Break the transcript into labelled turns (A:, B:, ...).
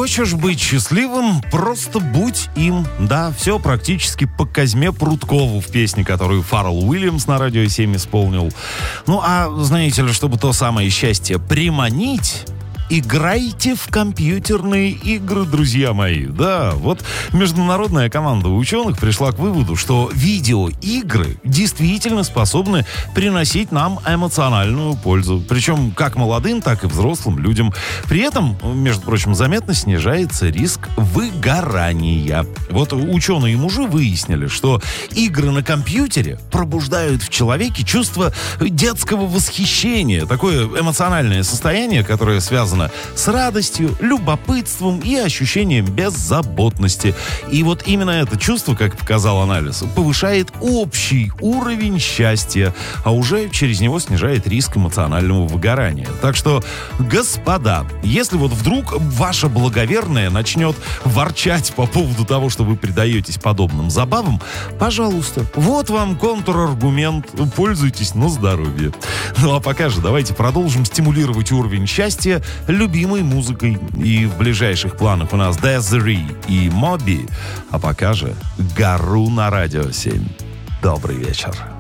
A: Хочешь быть счастливым, просто будь им. Да, все практически по Козьме Прудкову в песне, которую Фаррелл Уильямс на Радио 7 исполнил. Ну, а знаете ли, чтобы то самое счастье приманить... Играйте в компьютерные игры, друзья мои. Да, вот международная команда ученых пришла к выводу, что видеоигры действительно способны приносить нам эмоциональную пользу. Причем как молодым, так и взрослым людям. При этом, между прочим, заметно снижается риск выгорания. Вот ученые-мужи выяснили, что игры на компьютере пробуждают в человеке чувство детского восхищения. Такое эмоциональное состояние, которое связано с радостью, любопытством и ощущением беззаботности. И вот именно это чувство, как показал анализ, повышает общий уровень счастья, а уже через него снижает риск эмоционального выгорания. Так что, господа, если вот вдруг ваша благоверная начнет ворчать по поводу того, что вы предаетесь подобным забавам, пожалуйста, вот вам контраргумент, пользуйтесь на здоровье. Ну а пока же давайте продолжим стимулировать уровень счастья любимой музыкой. И в ближайших планах у нас Desiree и Моби. А пока же Гару на Радио 7. Добрый вечер.